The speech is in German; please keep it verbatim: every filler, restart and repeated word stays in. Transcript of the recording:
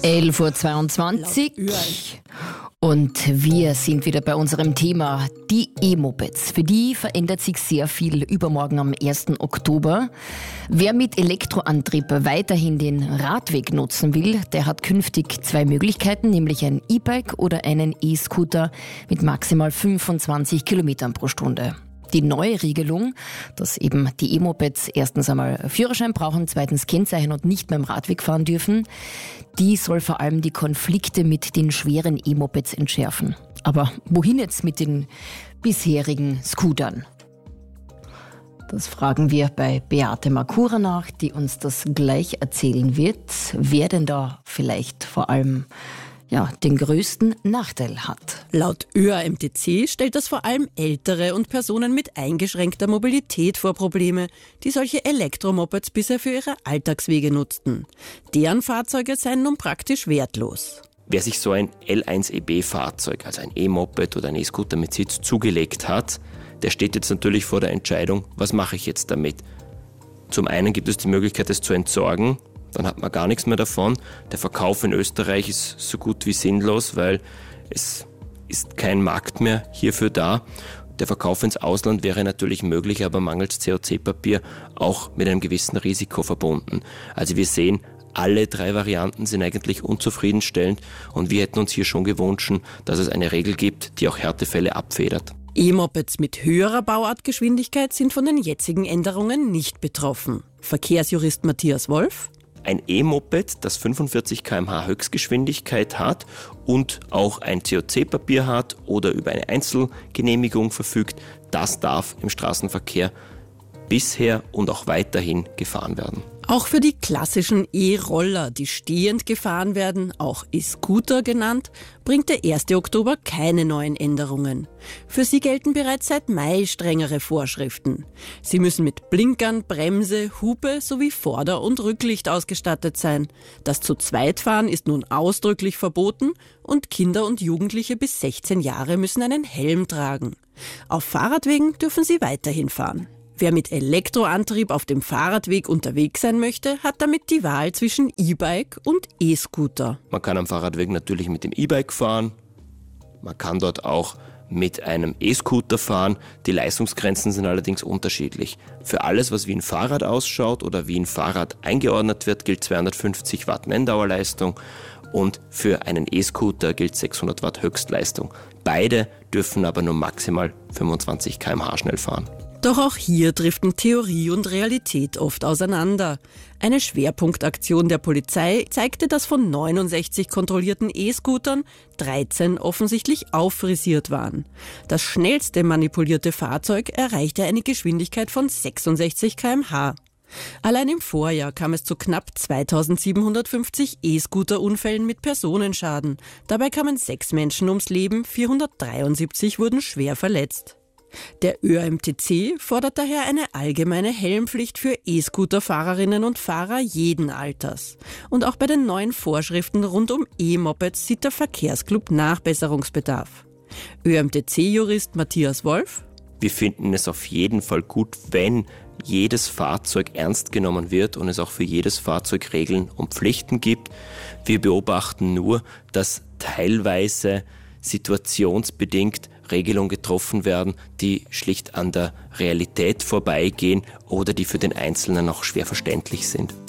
elf Uhr zweiundzwanzig und wir sind wieder bei unserem Thema, die E-Mopeds. Für die verändert sich sehr viel übermorgen am ersten Oktober. Wer mit Elektroantrieb weiterhin den Radweg nutzen will, der hat künftig zwei Möglichkeiten, nämlich ein E-Bike oder einen E-Scooter mit maximal fünfundzwanzig Kilometern pro Stunde. Die neue Regelung, dass eben die E-Mopeds erstens einmal Führerschein brauchen, zweitens Kennzeichen und nicht mehr im Radweg fahren dürfen, die soll vor allem die Konflikte mit den schweren E-Mopeds entschärfen. Aber wohin jetzt mit den bisherigen Scootern? Das fragen wir bei Beate Makura nach, die uns das gleich erzählen wird, wer denn da vielleicht vor allem ja, den größten Nachteil hat. Laut Ö A M T C stellt das vor allem Ältere und Personen mit eingeschränkter Mobilität vor Probleme, die solche Elektromopeds bisher für ihre Alltagswege nutzten. Deren Fahrzeuge seien nun praktisch wertlos. Wer sich so ein L eins E B-Fahrzeug, also ein E-Moped oder ein E-Scooter mit Sitz zugelegt hat, der steht jetzt natürlich vor der Entscheidung, was mache ich jetzt damit? Zum einen gibt es die Möglichkeit, es zu entsorgen. Dann hat man gar nichts mehr davon. Der Verkauf in Österreich ist so gut wie sinnlos, weil es ist kein Markt mehr hierfür da. Der Verkauf ins Ausland wäre natürlich möglich, aber mangels C O C Papier auch mit einem gewissen Risiko verbunden. Also wir sehen, alle drei Varianten sind eigentlich unzufriedenstellend und wir hätten uns hier schon gewünscht, dass es eine Regel gibt, die auch Härtefälle abfedert. E-Mopeds mit höherer Bauartgeschwindigkeit sind von den jetzigen Änderungen nicht betroffen. Verkehrsjurist Matthias Wolf: Ein E-Moped, das fünfundvierzig Kilometer pro Stunde Höchstgeschwindigkeit hat und auch ein C O C Papier hat oder über eine Einzelgenehmigung verfügt, das darf im Straßenverkehr bisher und auch weiterhin gefahren werden. Auch für die klassischen E-Roller, die stehend gefahren werden, auch E-Scooter genannt, bringt der erste Oktober keine neuen Änderungen. Für sie gelten bereits seit Mai strengere Vorschriften. Sie müssen mit Blinkern, Bremse, Hupe sowie Vorder- und Rücklicht ausgestattet sein. Das Zu-Zweit-Fahren ist nun ausdrücklich verboten und Kinder und Jugendliche bis sechzehn Jahre müssen einen Helm tragen. Auf Fahrradwegen dürfen sie weiterhin fahren. Wer mit Elektroantrieb auf dem Fahrradweg unterwegs sein möchte, hat damit die Wahl zwischen E-Bike und E-Scooter. Man kann am Fahrradweg natürlich mit dem E-Bike fahren. Man kann dort auch mit einem E-Scooter fahren. Die Leistungsgrenzen sind allerdings unterschiedlich. Für alles, was wie ein Fahrrad ausschaut oder wie ein Fahrrad eingeordnet wird, gilt zweihundertfünfzig Watt Nenndauerleistung und für einen E-Scooter gilt sechshundert Watt Höchstleistung. Beide dürfen aber nur maximal fünfundzwanzig Kilometer pro Stunde schnell fahren. Doch auch hier driften Theorie und Realität oft auseinander. Eine Schwerpunktaktion der Polizei zeigte, dass von neunundsechzig kontrollierten E-Scootern dreizehn offensichtlich auffrisiert waren. Das schnellste manipulierte Fahrzeug erreichte eine Geschwindigkeit von sechsundsechzig Kilometer pro Stunde. Allein im Vorjahr kam es zu knapp zweitausendsiebenhundertfünfzig E-Scooter-Unfällen mit Personenschaden. Dabei kamen sechs Menschen ums Leben, vierhundertdreiundsiebzig wurden schwer verletzt. Der Ö A M T C fordert daher eine allgemeine Helmpflicht für E-Scooter-Fahrerinnen und Fahrer jeden Alters. Und auch bei den neuen Vorschriften rund um E-Mopeds sieht der Verkehrsclub Nachbesserungsbedarf. Ö A M T C-Jurist Matthias Wolf: Wir finden es auf jeden Fall gut, wenn jedes Fahrzeug ernst genommen wird und es auch für jedes Fahrzeug Regeln und Pflichten gibt. Wir beobachten nur, dass teilweise situationsbedingt Regelungen getroffen werden, die schlicht an der Realität vorbeigehen oder die für den Einzelnen auch schwer verständlich sind.